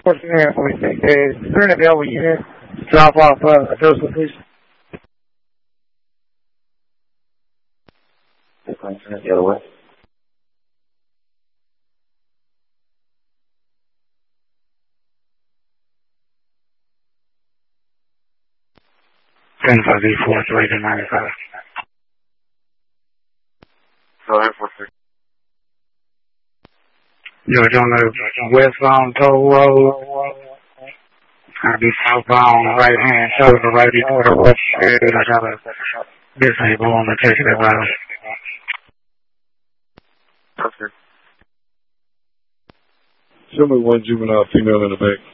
What's the name? Let me think. Turn it down when you drop off Joseph, please. Turn it the other way. Ten 584 to 95. Go ahead, 43. You're on the westbound toll road. I'll be southbound on the right hand shoulder right before the west side. I got a disable on the ticket about it. Okay. Show me one juvenile female in the back.